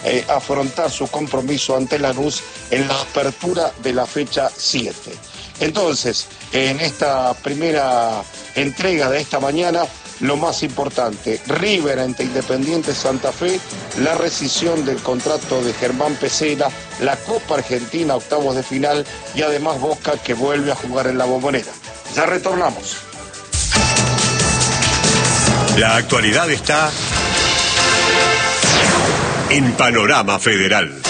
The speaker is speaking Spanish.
afrontar su compromiso ante Lanús en la apertura de la fecha 7. Entonces, en esta primera entrega de esta mañana, lo más importante, River ante Independiente Santa Fe, la rescisión del contrato de Germán Pesela, la Copa Argentina, octavos de final, y además Boca que vuelve a jugar en la Bombonera. Ya retornamos. La actualidad está en Panorama Federal.